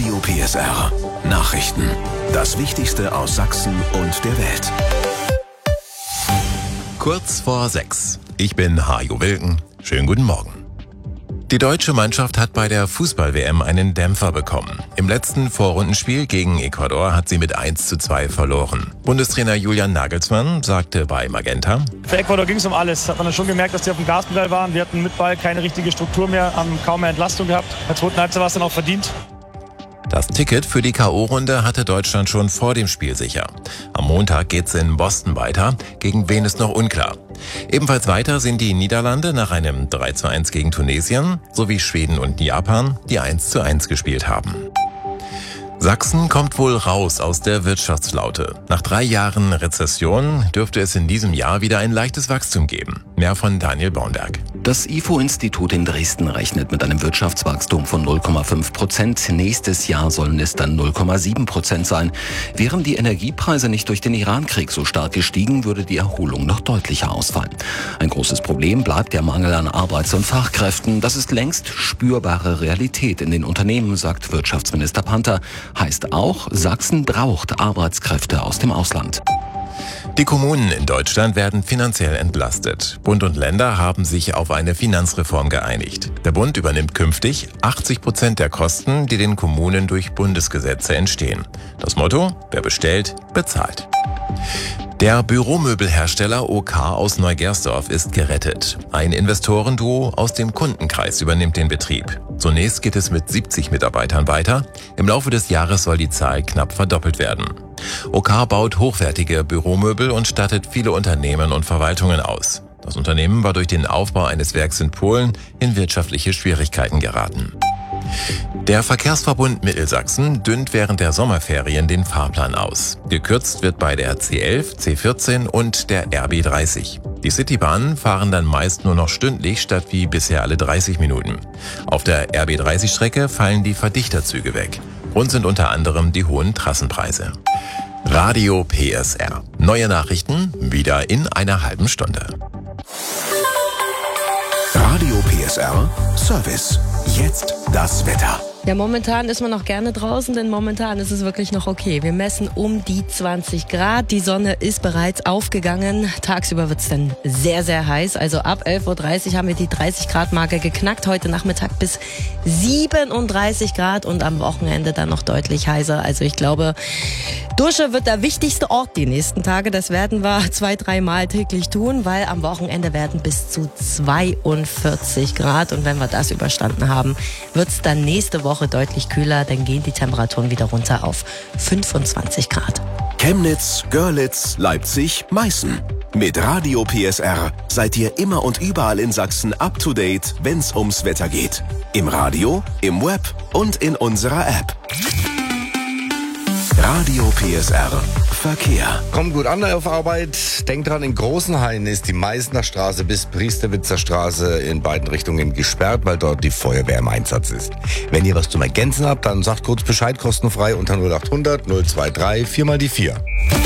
Radio PSR. Nachrichten. Das Wichtigste aus Sachsen und der Welt. Kurz vor 6. Ich bin Hajo Wilken. Schönen guten Morgen. Die deutsche Mannschaft hat bei der Fußball-WM einen Dämpfer bekommen. Im letzten Vorrundenspiel gegen Ecuador hat sie mit 1:2 verloren. Bundestrainer Julian Nagelsmann sagte bei Magenta: Für Ecuador ging es um alles. Hat man dann schon gemerkt, dass die auf dem Gaspedal waren. Wir hatten mit Ball keine richtige Struktur mehr, haben kaum mehr Entlastung gehabt. In der zweiten Halbzeit war es dann auch verdient. Das Ticket für die K.O.-Runde hatte Deutschland schon vor dem Spiel sicher. Am Montag geht's in Boston weiter, gegen wen ist noch unklar. Ebenfalls weiter sind die Niederlande nach einem 3:1 gegen Tunesien, sowie Schweden und Japan, die 1:1 gespielt haben. Sachsen kommt wohl raus aus der Wirtschaftsflaute. Nach 3 Jahren Rezession dürfte es in diesem Jahr wieder ein leichtes Wachstum geben. Mehr von Daniel Baumberg. Das IFO-Institut in Dresden rechnet mit einem Wirtschaftswachstum von 0,5%. Nächstes Jahr sollen es dann 0,7% sein. Wären die Energiepreise nicht durch den Iran-Krieg so stark gestiegen, würde die Erholung noch deutlicher ausfallen. Ein großes Problem bleibt der Mangel an Arbeits- und Fachkräften. Das ist längst spürbare Realität in den Unternehmen, sagt Wirtschaftsminister Panther. Heißt auch, Sachsen braucht Arbeitskräfte aus dem Ausland. Die Kommunen in Deutschland werden finanziell entlastet. Bund und Länder haben sich auf eine Finanzreform geeinigt. Der Bund übernimmt künftig 80% der Kosten, die den Kommunen durch Bundesgesetze entstehen. Das Motto: wer bestellt, bezahlt. Der Büromöbelhersteller OK aus Neugersdorf ist gerettet. Ein Investorenduo aus dem Kundenkreis übernimmt den Betrieb. Zunächst geht es mit 70 Mitarbeitern weiter. Im Laufe des Jahres soll die Zahl knapp verdoppelt werden. OK baut hochwertige Büromöbel und stattet viele Unternehmen und Verwaltungen aus. Das Unternehmen war durch den Aufbau eines Werks in Polen in wirtschaftliche Schwierigkeiten geraten. Der Verkehrsverbund Mittelsachsen dünnt während der Sommerferien den Fahrplan aus. Gekürzt wird bei der C11, C14 und der RB30. Die Citybahnen fahren dann meist nur noch stündlich statt wie bisher alle 30 Minuten. Auf der RB30-Strecke fallen die Verdichterzüge weg. Grund sind unter anderem die hohen Trassenpreise. Radio PSR. Neue Nachrichten wieder in einer halben Stunde. Radio PSR Service. Jetzt das Wetter. Ja, momentan ist man noch gerne draußen, denn momentan ist es wirklich noch okay. Wir messen um die 20 Grad. Die Sonne ist bereits aufgegangen. Tagsüber wird es dann sehr, sehr heiß. Also ab 11:30 Uhr haben wir die 30-Grad-Marke geknackt. Heute Nachmittag bis 37 Grad und am Wochenende dann noch deutlich heißer. Also ich glaube, Dusche wird der wichtigste Ort die nächsten Tage. Das werden wir 2-3 Mal täglich tun, weil am Wochenende werden bis zu 42 Grad. Und wenn wir das überstanden haben, wird es dann nächste Woche deutlich kühler, dann gehen die Temperaturen wieder runter auf 25 Grad. Chemnitz, Görlitz, Leipzig, Meißen. Mit Radio PSR seid ihr immer und überall in Sachsen up to date, wenn's ums Wetter geht. Im Radio, im Web und in unserer App. Radio PSR Verkehr. Kommt gut an auf Arbeit. Denkt dran, in Großenhain ist die Meißner Straße bis Priesterwitzer Straße in beiden Richtungen gesperrt, weil dort die Feuerwehr im Einsatz ist. Wenn ihr was zum Ergänzen habt, dann sagt kurz Bescheid, kostenfrei unter 0800 023 4 mal die 4.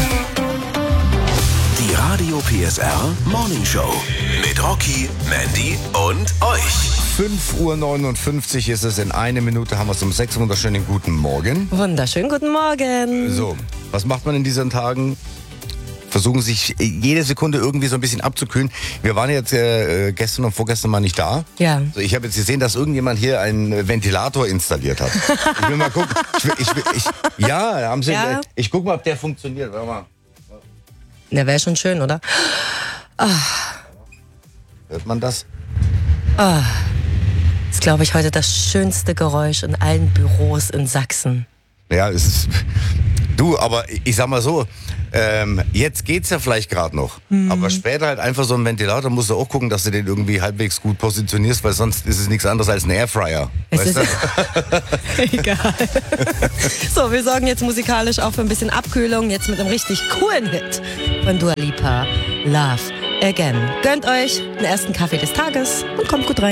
Die Radio PSR Morning Show mit Rocky, Mandy und euch. 5:59 Uhr ist es, in 1 Minute haben wir es um 6 Uhr. Wunderschönen guten Morgen. Wunderschönen guten Morgen. So, was macht man in diesen Tagen? Versuchen sich jede Sekunde irgendwie so ein bisschen abzukühlen. Wir waren jetzt gestern und vorgestern mal nicht da. Ja. Also ich habe jetzt gesehen, dass irgendjemand hier einen Ventilator installiert hat. Ich will mal gucken. Haben sie. Ja. Ich guck mal, ob der funktioniert. Warte mal. Der wäre schon schön, oder? Hört man das? Das ist, glaube ich, heute das schönste Geräusch in allen Büros in Sachsen. Ja, es ist. Du, aber ich sag mal so, jetzt geht's ja vielleicht gerade noch. Aber später halt einfach so ein Ventilator, musst du auch gucken, dass du den irgendwie halbwegs gut positionierst, weil sonst ist es nichts anderes als ein Airfryer. Weißt du? Egal. So, wir sorgen jetzt musikalisch auch für ein bisschen Abkühlung. Jetzt mit einem richtig coolen Hit von Dua Lipa. Love Again. Gönnt euch den ersten Kaffee des Tages und kommt gut rein.